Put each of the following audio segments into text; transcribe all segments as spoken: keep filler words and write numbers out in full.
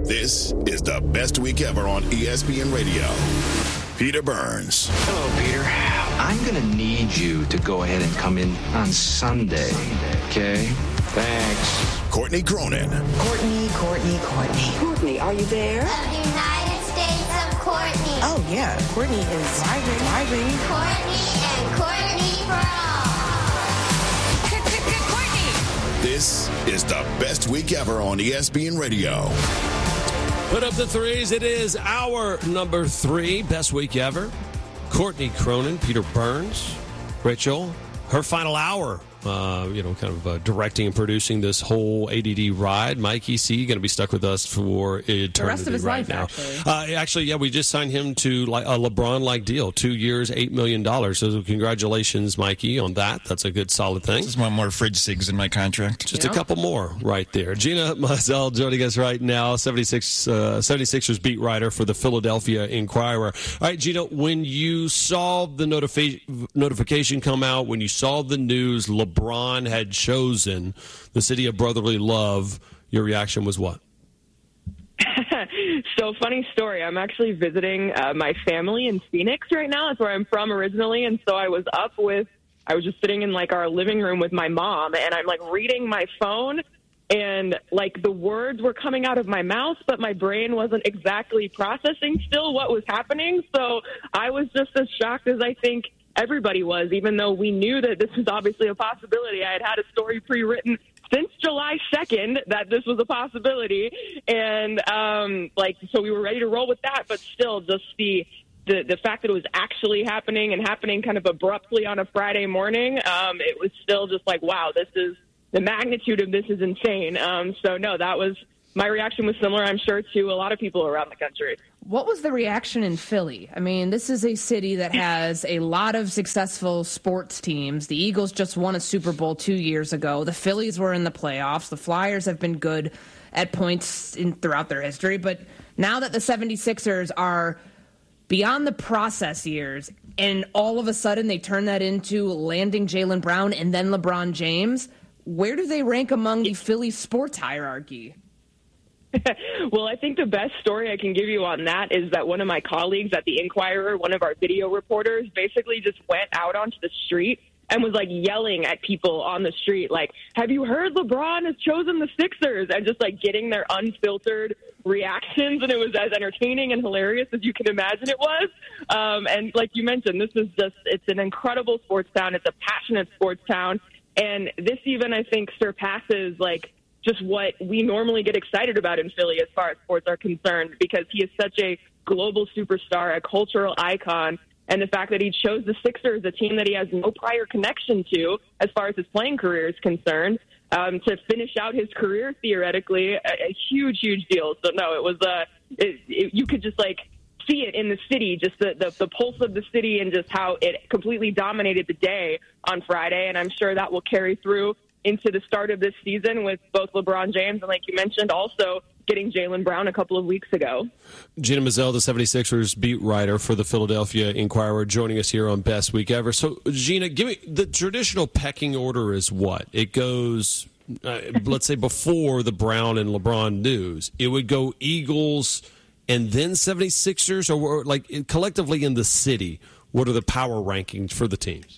This is the best week ever on E S P N Radio. Peter Burns. Hello, Peter. I'm going to need you to go ahead and come in on Sunday, okay? Thanks. Courtney Cronin. Courtney, Courtney, Courtney. Courtney, are you there? The United States of Courtney. Oh, yeah. Courtney is vibing, vibing. Courtney and Courtney for all. Courtney! This is the best week ever on E S P N Radio. Put up the threes. It is our number three best week ever. Courtney Cronin, Peter Burns, Rachel, her final hour. Uh, you know, kind of uh, directing and producing this whole A D D ride. Mikey C. going to be stuck with us for eternity the rest of his right life, now. Actually. Uh, actually, yeah, we just signed him to like a LeBron-like deal, two years, eight million dollars. So congratulations, Mikey, on that. That's a good, solid thing. Just want more fridge cigs in my contract. Just Yeah. a couple more right there. Gina Mazel joining us right now, seventy-six, uh, seventy-sixers beat writer for the Philadelphia Inquirer. All right, Gina, when you saw the notifi- notification come out, when you saw the news, LeBron had chosen the city of brotherly love, your reaction was what? So, funny story. I'm actually visiting uh, my family in Phoenix right now. That's where I'm from originally. And so I was up with, I was just sitting in like our living room with my mom, and I'm like reading my phone, and like the words were coming out of my mouth, but my brain wasn't exactly processing still what was happening. So I was just as shocked as I think everybody was, even though we knew that this was obviously a possibility. I had had a story pre-written since July second that this was a possibility. And, um, like, so we were ready to roll with that, but still just the, the, the fact that it was actually happening and happening kind of abruptly on a Friday morning, um, it was still just like, wow, this is, the magnitude of this is insane. Um, so, no, that was, my reaction was similar, I'm sure, to a lot of people around the country. What was the reaction in Philly? I mean, this is a city that has a lot of successful sports teams. The Eagles just won a Super Bowl two years ago. The Phillies were in the playoffs. The Flyers have been good at points in, throughout their history. But now that the seventy-sixers are beyond the process years, and all of a sudden they turn that into landing Jaylen Brown and then LeBron James, where do they rank among the Philly sports hierarchy? Well, I think the best story I can give you on that is that one of my colleagues at the Inquirer, one of our video reporters, basically just went out onto the street and was like yelling at people on the street, like, have you heard LeBron has chosen the Sixers? And just like getting their unfiltered reactions. And it was as entertaining and hilarious as you can imagine it was. Um, and like you mentioned, this is just, it's an incredible sports town. It's a passionate sports town. And this even, I think, surpasses like just what we normally get excited about in Philly as far as sports are concerned, because he is such a global superstar, a cultural icon. And the fact that he chose the Sixers, a team that he has no prior connection to as far as his playing career is concerned, um, to finish out his career theoretically, a, a huge, huge deal. So, no, it was uh, it, it, you could just, like, see it in the city, just the, the, the pulse of the city and just how it completely dominated the day on Friday. And I'm sure that will carry through into the start of this season with both LeBron James and, like you mentioned, also getting Jaylen Brown a couple of weeks ago. Gina Mazel, the seventy-sixers beat writer for the Philadelphia Inquirer, joining us here on Best Week Ever. So, Gina, give me the traditional pecking order is what? It goes, uh, let's say, before the Brown and LeBron news. It would go Eagles and then seventy-sixers, or, or like collectively in the city, what are the power rankings for the teams?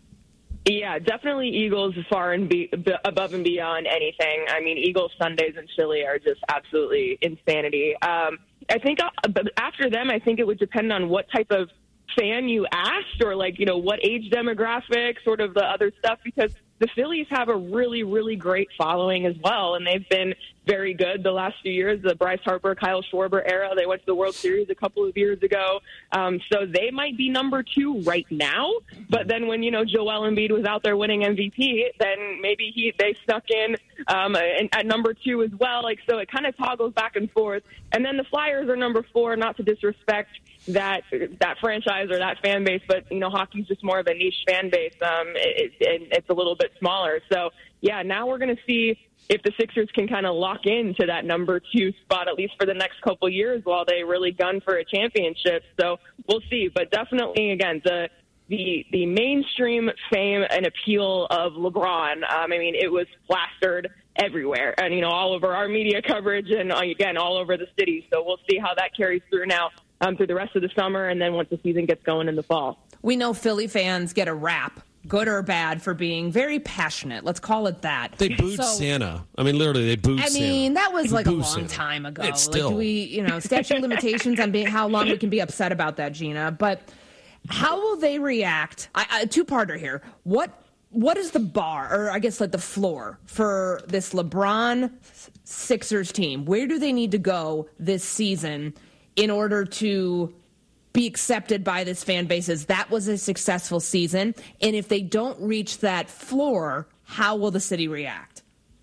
Yeah, definitely Eagles far and be, above and beyond anything. I mean, Eagles Sundays in Philly are just absolutely insanity. Um, I think after them, I think it would depend on what type of fan you asked, or like, you know, what age demographic, sort of the other stuff, because the Phillies have a really, really great following as well, and they've been very good the last few years. The Bryce Harper, Kyle Schwarber era, they went to the World Series a couple of years ago, um, so they might be number two right now. But then when, you know, Joel Embiid was out there winning M V P, then maybe he they snuck in um, at number two as well. Like, so it kind of toggles back and forth. And then the Flyers are number four, not to disrespect that that franchise or that fan base, but, you know, hockey's just more of a niche fan base, um, it, it, it's a little bit smaller. So, yeah, now we're going to see if the Sixers can kind of lock into that number two spot, at least for the next couple years, while they really gun for a championship. So we'll see. But definitely, again, the the the mainstream fame and appeal of LeBron, um, I mean, it was plastered everywhere and, you know, all over our media coverage and, again, all over the city. So we'll see how that carries through now um, through the rest of the summer and then once the season gets going in the fall. We know Philly fans get a rap, good or bad, for being very passionate. Let's call it that. They booed so, Santa. I mean, literally, they booed I Santa. mean, that was They like a booed long Santa. time ago. It's like, still. do we, you know, statute of limitations on being, how long we can be upset about that, Gina. But how will they react? I, I, two-parter here. What What is the bar, or I guess like the floor, for this LeBron Sixers team? Where do they need to go this season in order to be accepted by this fan base as that was a successful season? And if they don't reach that floor, how will the city react?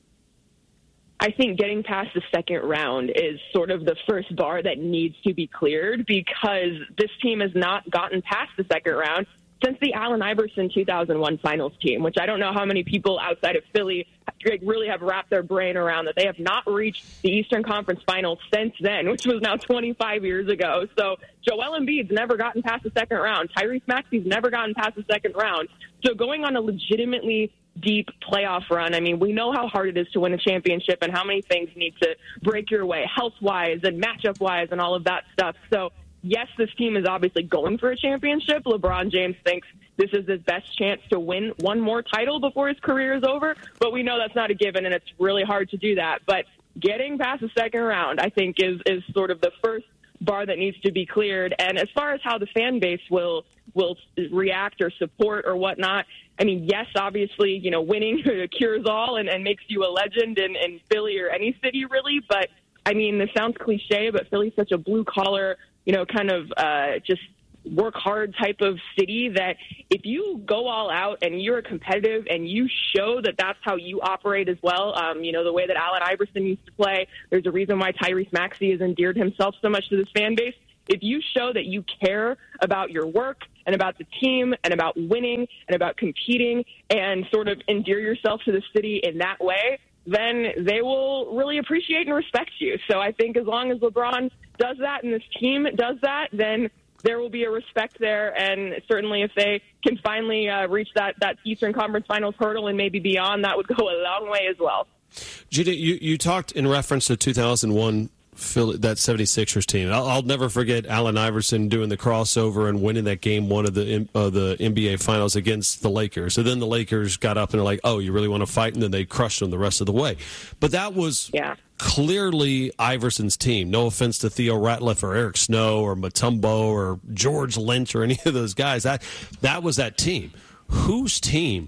I think getting past the second round is sort of the first bar that needs to be cleared because this team has not gotten past the second round since the Allen Iverson two thousand one finals team, which I don't know how many people outside of Philly really have wrapped their brain around, that they have not reached the Eastern Conference Finals since then, which was now twenty-five years ago. So Joel Embiid's never gotten past the second round. Tyrese Maxey's never gotten past the second round. So going on a legitimately deep playoff run, I mean, we know how hard it is to win a championship and how many things need to break your way health-wise and matchup-wise and all of that stuff. So yes, this team is obviously going for a championship. LeBron James thinks this is his best chance to win one more title before his career is over, but we know that's not a given, and it's really hard to do that. But getting past the second round, I think, is, is sort of the first bar that needs to be cleared. And as far as how the fan base will will react or support or whatnot, I mean, yes, obviously, you know, winning cures all and, and makes you a legend in, in Philly or any city, really. But, I mean, this sounds cliche, but Philly's such a blue-collar, you know, kind of uh, just work hard type of city that if you go all out and you're competitive and you show that that's how you operate as well, um, you know, the way that Allen Iverson used to play, there's a reason why Tyrese Maxey has endeared himself so much to this fan base. If you show that you care about your work and about the team and about winning and about competing and sort of endear yourself to the city in that way, then they will really appreciate and respect you. So I think as long as LeBron does that and this team does that, then there will be a respect there. And certainly if they can finally uh, reach that, that Eastern Conference Finals hurdle and maybe beyond, that would go a long way as well. Gina, you, you talked in reference to two thousand one Philly, that seventy-sixers team. I'll, I'll never forget Allen Iverson doing the crossover and winning that game one of the uh, the N B A Finals against the Lakers. And then the Lakers got up and they're like, oh, you really want to fight? And then they crushed them the rest of the way. But that was yeah. clearly Iverson's team. No offense to Theo Ratliff or Eric Snow or Mutombo or George Lynch or any of those guys. That that was that team. Whose team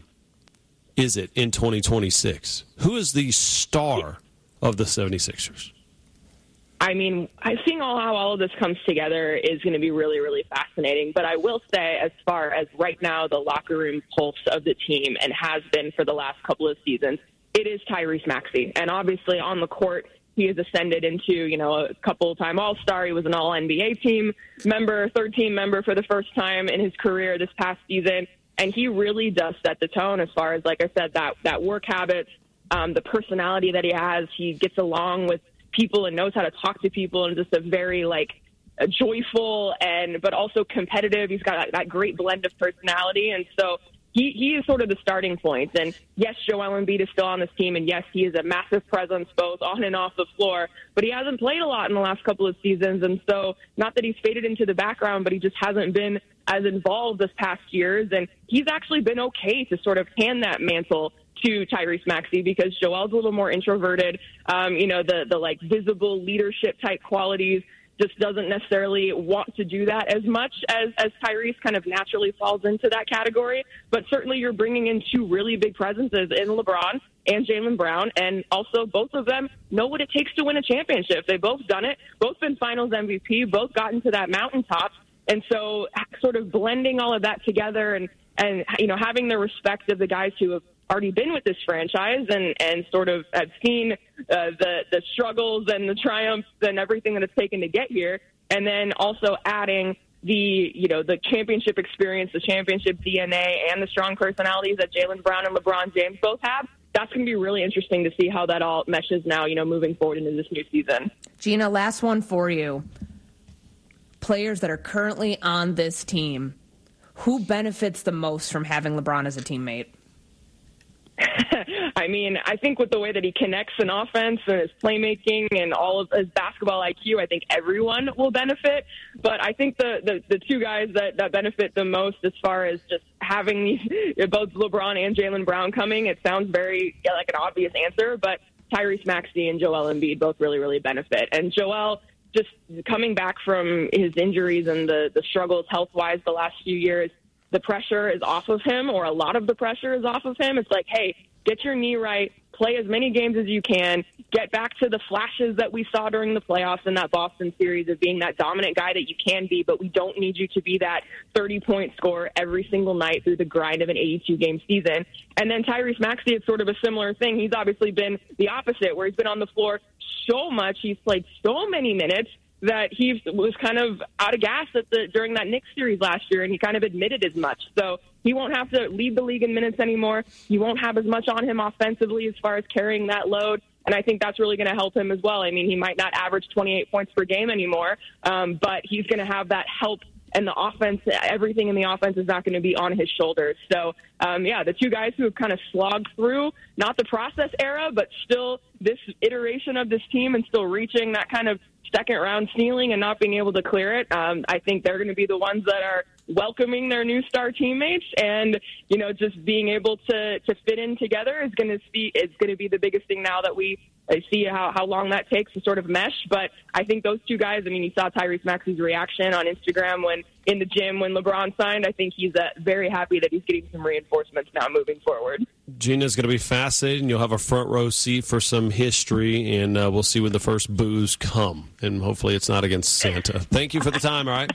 is it in twenty twenty-six? Who is the star of the seventy-sixers? I mean, I seeing all how all of this comes together is going to be really, really fascinating. But I will say, as far as right now, the locker room pulse of the team, and has been for the last couple of seasons, it is Tyrese Maxey. And obviously on the court, he has ascended into, you know, a couple-time All-Star. He was an All N B A team member, third-team member for the first time in his career this past season. And he really does set the tone as far as, like I said, that, that work habits, um, the personality that he has. He gets along with people and knows how to talk to people, and just a very like a joyful and but also competitive. He's got that, that great blend of personality, and so he he is sort of the starting point. And yes, Joel Embiid is still on this team, and yes, he is a massive presence both on and off the floor, but he hasn't played a lot in the last couple of seasons, and so not that he's faded into the background, but he just hasn't been as involved this past years, and he's actually been okay to sort of hand that mantle to Tyrese Maxey because Joel's a little more introverted. Um, you know, the, the like visible leadership type qualities just doesn't necessarily want to do that as much as, as Tyrese kind of naturally falls into that category. But certainly you're bringing in two really big presences in LeBron and Jaylen Brown, and also both of them know what it takes to win a championship. They've both done it, both been finals M V P, both gotten to that mountaintop. And so sort of blending all of that together and, and you know, having the respect of the guys who have already been with this franchise and, and sort of have seen uh, the, the struggles and the triumphs and everything that it's taken to get here. And then also adding the, you know, the championship experience, the championship D N A, and the strong personalities that Jaylen Brown and LeBron James both have. That's going to be really interesting to see how that all meshes now, you know, moving forward into this new season. Gina, last one for you. Players that are currently on this team, who benefits the most from having LeBron as a teammate? I I mean, I think with the way that he connects an offense and his playmaking and all of his basketball I Q, I think everyone will benefit. But I think the, the, the two guys that, that benefit the most as far as just having these, both LeBron and Jaylen Brown coming, it sounds very yeah, like an obvious answer, but Tyrese Maxey and Joel Embiid both really, really benefit. And Joel, just coming back from his injuries and the, the struggles health-wise the last few years, the pressure is off of him, or a lot of the pressure is off of him. It's like, hey, get your knee right, play as many games as you can, get back to the flashes that we saw during the playoffs in that Boston series of being that dominant guy that you can be, but we don't need you to be that thirty-point scorer every single night through the grind of an eighty-two game season. And then Tyrese Maxey is sort of a similar thing. He's obviously been the opposite, where he's been on the floor so much. He's played so many minutes that he was kind of out of gas at the during that Knicks series last year, and he kind of admitted as much. So he won't have to lead the league in minutes anymore. He won't have as much on him offensively as far as carrying that load, and I think that's really going to help him as well. I mean, he might not average twenty-eight points per game anymore, um, but he's going to have that help, and the offense, everything in the offense is not going to be on his shoulders. So, um, yeah, the two guys who have kind of slogged through, not the process era, but still this iteration of this team and still reaching that kind of second round ceiling and not being able to clear it. Um, I think they're going to be the ones that are welcoming their new star teammates, and, you know, just being able to, to fit in together is going to be, is going to be the biggest thing now that we see how, how long that takes to sort of mesh. But I think those two guys, I mean, you saw Tyrese Maxey's reaction on Instagram when in the gym when LeBron signed. I think he's uh, very happy that he's getting some reinforcements now moving forward. Gina's going to be fascinating. You'll have a front row seat for some history, and uh, we'll see when the first boos come. And hopefully it's not against Santa. Thank you for the time, all right?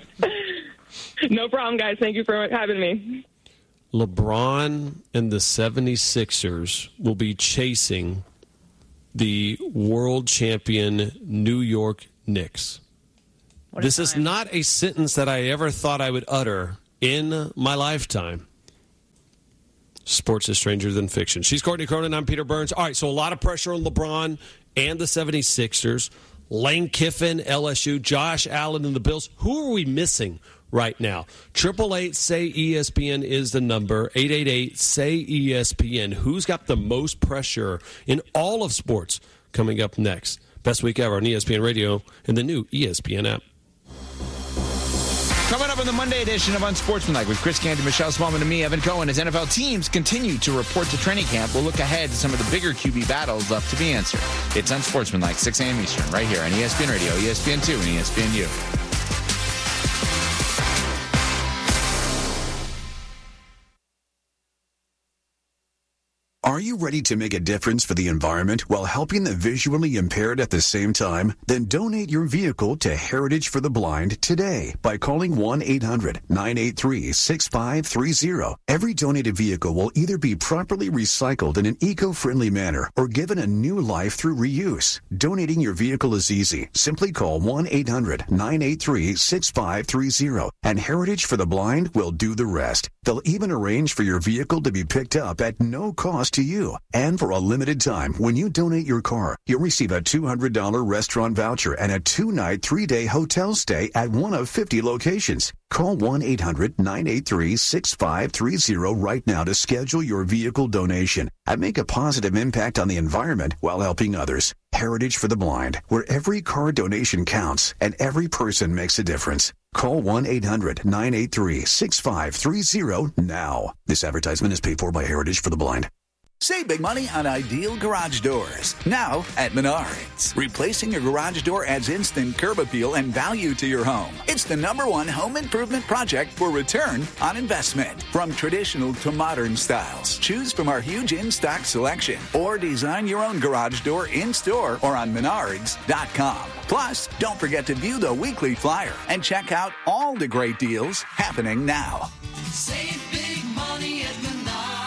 No problem, guys. Thank you for having me. LeBron and the seventy-sixers will be chasing the world champion New York Knicks. This is not a sentence that I ever thought I would utter in my lifetime. Sports is stranger than fiction. She's Courtney Cronin. I'm Peter Burns. All right, so a lot of pressure on LeBron and the seventy-sixers. Lane Kiffin, L S U, Josh Allen, and the Bills. Who are we missing right now? Triple eight say E S P N is the number. eight eight eight say E S P N. Who's got the most pressure in all of sports? Coming up next. Best week ever on E S P N Radio and the new E S P N app. Coming up on the Monday edition of Unsportsmanlike with Chris Canty, Michelle Smallman, and me, Evan Cohen, as N F L teams continue to report to training camp, we'll look ahead to some of the bigger Q B battles left to be answered. It's Unsportsmanlike, six a.m. Eastern, right here on E S P N Radio, E S P N two, and E S P N U. Are you ready to make a difference for the environment while helping the visually impaired at the same time? Then donate your vehicle to Heritage for the Blind today by calling one eight hundred nine eight three six five three zero. Every donated vehicle will either be properly recycled in an eco-friendly manner or given a new life through reuse. Donating your vehicle is easy. Simply call one eight hundred nine eight three six five three zero and Heritage for the Blind will do the rest. They'll even arrange for your vehicle to be picked up at no cost to you. And for a limited time, when you donate your car, you'll receive a two hundred dollars restaurant voucher and a two-night, three-day hotel stay at one of fifty locations. Call one eight hundred nine eight three six five three zero right now to schedule your vehicle donation and make a positive impact on the environment while helping others. Heritage for the Blind, where every car donation counts and every person makes a difference. Call one eight hundred nine eight three six five three zero now. This advertisement is paid for by Heritage for the Blind. Save big money on Ideal Garage Doors. Now at Menards. Replacing your garage door adds instant curb appeal and value to your home. It's the number one home improvement project for return on investment. From traditional to modern styles, choose from our huge in-stock selection or design your own garage door in-store or on menards dot com. Plus, don't forget to view the weekly flyer and check out all the great deals happening now. Save big money at Menards.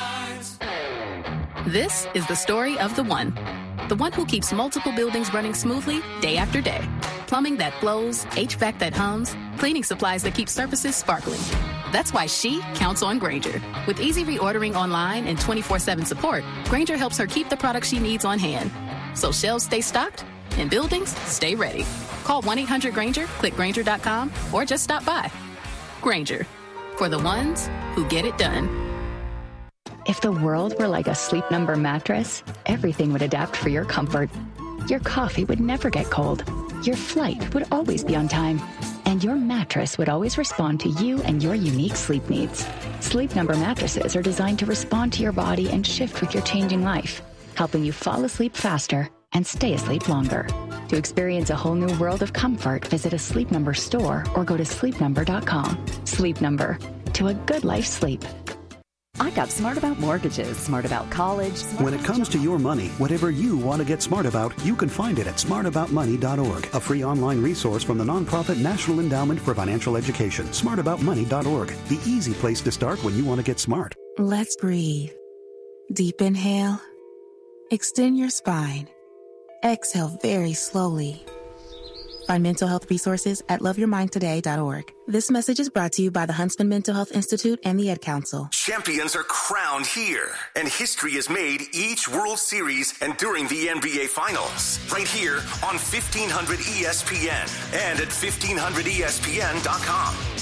This is the story of the one. The one who keeps multiple buildings running smoothly day after day. Plumbing that flows, H V A C that hums, cleaning supplies that keep surfaces sparkling. That's why she counts on Grainger. With easy reordering online and twenty-four seven support, Grainger helps her keep the products she needs on hand. So shelves stay stocked and buildings stay ready. Call one eight hundred Grainger, click Grainger dot com, or just stop by. Grainger, for the ones who get it done. If the world were like a Sleep Number mattress, everything would adapt for your comfort. Your coffee would never get cold. Your flight would always be on time. And your mattress would always respond to you and your unique sleep needs. Sleep Number mattresses are designed to respond to your body and shift with your changing life, helping you fall asleep faster and stay asleep longer. To experience a whole new world of comfort, visit a Sleep Number store or go to sleep number dot com. Sleep Number. To a good life sleep. I got smart about mortgages, smart about college. Smart when it comes to your money, whatever you want to get smart about, you can find it at smart about money dot org, a free online resource from the nonprofit National Endowment for Financial Education. smart about money dot org, the easy place to start when you want to get smart. Let's breathe. Deep inhale. Extend your spine. Exhale very slowly. Find mental health resources at love your mind today dot org. This message is brought to you by the Huntsman Mental Health Institute and the Ed Council. Champions are crowned here, and history is made each World Series and during the N B A Finals. Right here on fifteen hundred E S P N and at fifteen hundred E S P N dot com.